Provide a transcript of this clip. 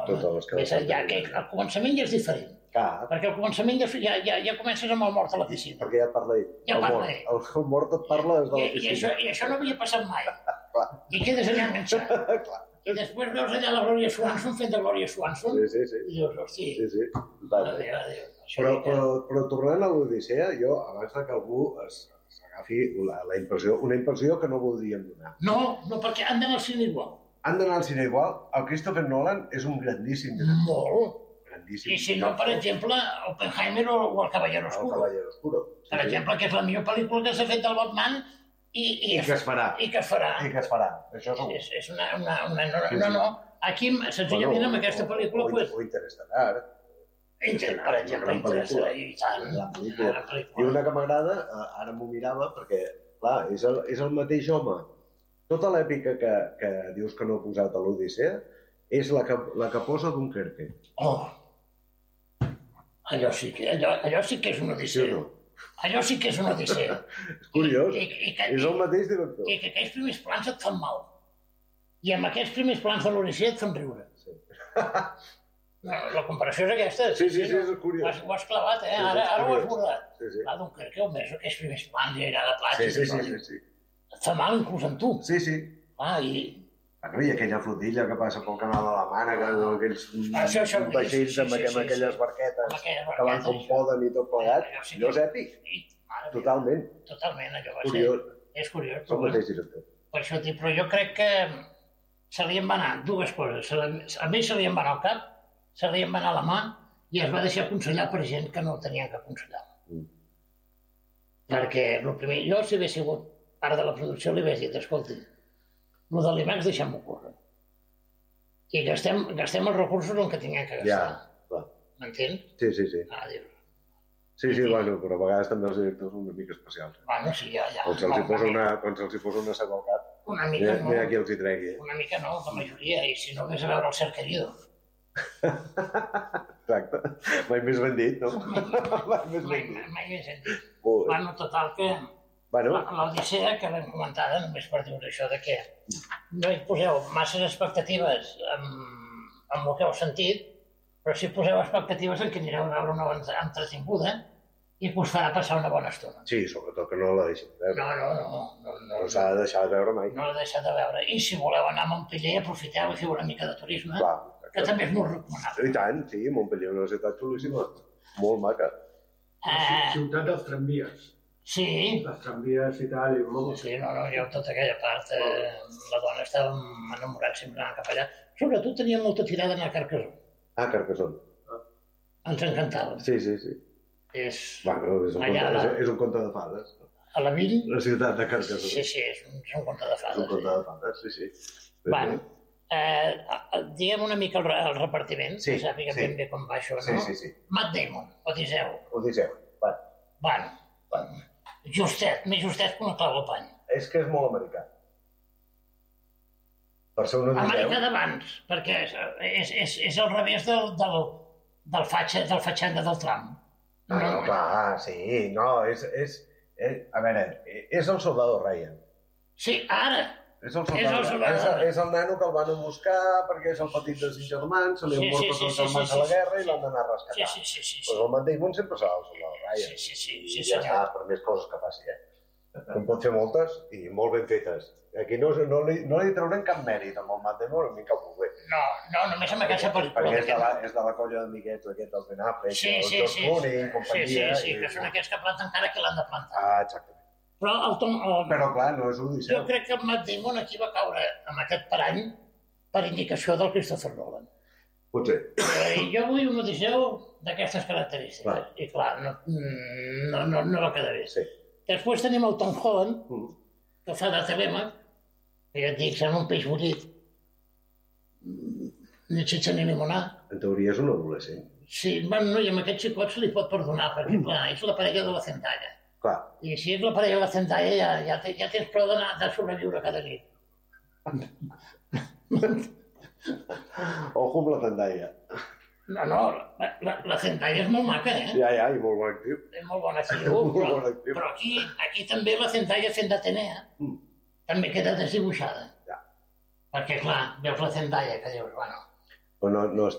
més enllà, que al començament ja és diferent. Perquè al començament ja comences amb el mort a la piscina. Perquè ja et parla ell. Ja parla ell. El mort et parla des de la piscina. I això no havia passat mai. I quedes allà enganxat. I després veus allà la Glòria Swanson fent de Glòria Swanson. Sí. I dius, hosti, adéu. Però tornant a l'Odissea, jo, abans que algú s'agafi una impressió que no voldríem donar. No, perquè han d'anar al cine igual. Han d'anar al cine igual. El Christopher Nolan és un grandíssim director. Molt. I si no, per exemple, Oppenheimer o El Caballero Oscuro. Per exemple, que és la millor pel·lícula que s'ha fet del Batman i que es farà. Això segur. És una... No. Aquí, senzillament, amb aquesta pel·lícula... O Interestelar. Per exemple, Interestelar i tant. I una que m'agrada, ara m'ho mirava, perquè, clar, és el mateix home. Tota l'èpica que dius que no ha posat a l'Odissea és la que posa Dunkerque. Allò sí que és una odissea. Allò sí que és una odissea. És curiós. És el mateix director. I que aquells primers plans et fan mal. I amb aquests primers plans de l'Odissea et fan riure. La comparació és aquesta. Sí, és curiós. Ho has clavat, ara ho has bordat. Clar, Dunkerque, aquells primers plans i allà de platja. Sí. Et fa mal inclús amb tu. Sí. I aquella flotilla que passa pel canal de la Mànega, aquells vaixells amb aquelles barquetes que van com poden i tot plegat, allò és èpic. Totalment. Allò va ser. És curiós. El mateix director. Per això, però jo crec que se li en va anar dues coses. A mi se li en va anar al cap, se li en va anar a la mà i es va deixar aconsellar per gent que no el tenien que aconsellar. Perquè, el primer, jo si hagués sigut part de la producció li hagués dit, escolti, el de l'IMAX deixem-ho córrer. I gastem els recursos on que tinguem que gastar. M'entens? Sí. Dius. Sí, bueno, però a vegades també els directors són una mica especials. Bueno, sí, ja. Quan se'ls hi posa una saga al cap, una mica no. Mira qui els hi tregui. Una mica no, la majoria, i si no hagués a veure el Ser Querido. Exacte. Mai més ben dit, no? Mai més ben dit. Bueno, total que... L'Odissea, que l'hem comentada, només per dir això de que no hi poseu masses expectatives amb el que heu sentit, però si poseu expectatives en què anireu a veure una entretinguda i que us farà passar una bona estona. Sí, sobretot que no la deixeu de veure. No s'ha de deixar de veure mai. No l'ha deixat de veure. I si voleu anar a Montpellier, aprofiteu i feu una mica de turisme, que també és molt recomanable. I tant, sí, Montpellier és una ciutat xulíssima, molt maca. Ciutat dels tramvies. Sí. Les tramvies i tal, i molt. Sí, jo tota aquella part, la dona estava enamorada sempre anant cap allà. Sobretot tenia molta tirada anar a Carcassonne. Carcassonne. Ens encantava. Sí. És un conte de fades. A la Vill. La ciutat de Carcassonne. Sí, és un conte de fades. És un conte de fades, sí. Bueno, diguem una mica el repartiment, que sàpiga ben bé com va això, no? Sí. Matt Damon, Odisseu. Bueno. Justet, més justet que una clau al pany. És que és molt americà. Per ser un Odisseu. Americà d'abans, perquè és al revés del fatxenda del Trump. Clar, sí, no, és... A veure, és el soldado Ryan. Sí, ara. És el nano que el van a buscar perquè és el petit dels germans, se li han mort tots els germans a la guerra i l'han d'anar a rescatar. Sí. Però el Matt Damon sempre serà el soldado Ryan. Sí, I ja està, per més coses que faci, En pot fer moltes i molt ben fetes. Aquí no li traurem cap mèrit amb el Matt Damon, a mi cap bé. No, només amb aquesta pel·lícula. Perquè és de la colla d'amiguets aquest del Ben Affleck, el George Clooney i companyia. Sí, que són aquests que planten encara que l'han de plantar. Exactament. Però clar, no és Odisseu. Jo crec que el Matt Damon aquí va caure amb aquest parany per indicació del Christopher Nolan. Potser. Jo vull un Odisseu d'aquestes característiques. I clar, no va quedar bé. Sí. Després tenim el Tom Holland, que fa de Telèmac, que ja et dic, sembla un peix bullit. Ni xitxa ni limonà. En teoria és un adolescent. Sí, bueno, i amb aquest xicot se li pot perdonar, perquè clar, és la parella de la Zendaya. Clar. I si és la parella de la Zendaya ja tens prou de sobreviure cada nit. Ojo amb la Zendaya. No, la Zendaya és molt maca, Ja, i molt bon actiu. És molt bon actiu, però aquí també la Zendaya fent d'Atenea també queda desdibuixada. Perquè, clar, veus la Zendaya que dius, bueno... Però no